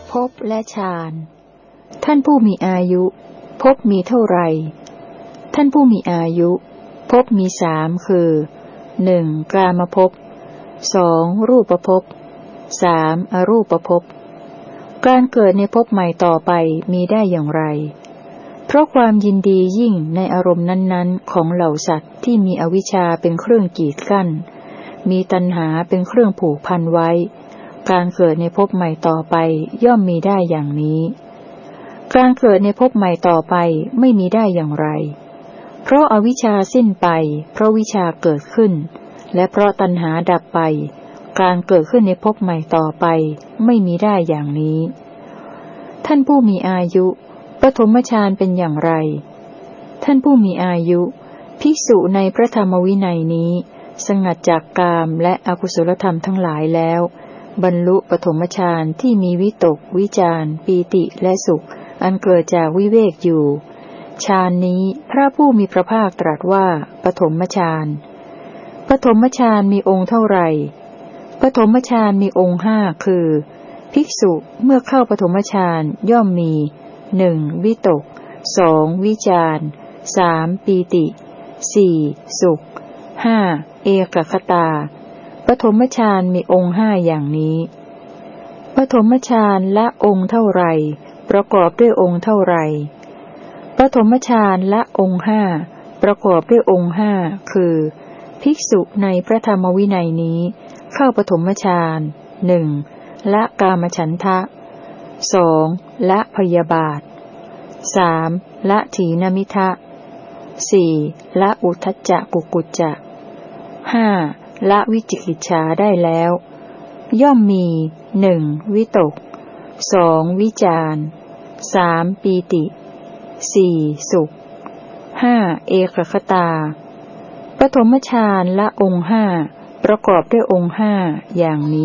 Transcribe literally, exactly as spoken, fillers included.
ภพและฌานท่านผู้มีอายุภพมีเท่าไหร่ท่านผู้มีอายุภพมีสามคือหนึ่งกามภพสองรูปภพสามอรูปภพการเกิดในภพใหม่ต่อไปมีได้อย่างไรเพราะความยินดียิ่งในอารมณ์นั้นๆของเหล่าสัตว์ที่มีอวิชชาเป็นเครื่องกีดกั้นมีตัณหาเป็นเครื่องผูกพันไว้การเกิดในภพใหม่ต่อไปย่อมมีได้อย่างนี้การเกิดในภพใหม่ต่อไปไม่มีได้อย่างไรเพราะอวิชชาสิ้นไปเพราะวิชาเกิดขึ้นและเพราะตัณหาดับไปการเกิดขึ้นในภพใหม่ต่อไปไม่มีได้อย่างนี้ท่านผู้มีอายุปฐมฌานเป็นอย่างไรท่านผู้มีอายุภิกษุในพระธรรมวินัยนี้สงัดจากกามและอกุศลธรรมทั้งหลายแล้วบรรลุปฐมฌานที่มีวิตกวิจารปีติและสุขอันเกิดจากวิเวกอยู่ฌานนี้พระผู้มีพระภาคตรัสว่าปฐมฌานปฐมฌานมีองค์เท่าไหร่ปฐมฌานมีองค์ห้าคือภิกษุเมื่อเข้าปฐมฌานย่อมมีหนึ่งวิตกสองวิจารสามปีติสี่สุขห้าเอกคตาปฐมฌานมีองค์ห้าอย่างนี้ปฐมฌานละองค์เท่าไรประกอบด้วยองค์เท่าไรปฐมฌานละองค์ห้าประกอบด้วยองค์ห้าคือภิกษุในพระธรรมวินัยนี้เข้าปฐมฌานหนึ่งละกามฉันทะสองละพยาบาทสามละถีนมิทะสี่ละอุทธัจจะกุกุจจะห้าละวิจิกิจฉาได้แล้วย่อมมีหนึ่งวิตกสองวิจารสามปีติสี่สุขห้าเอกคตาปฐมฌานละองค์ห้าประกอบด้วยองค์ห้าอย่างนี้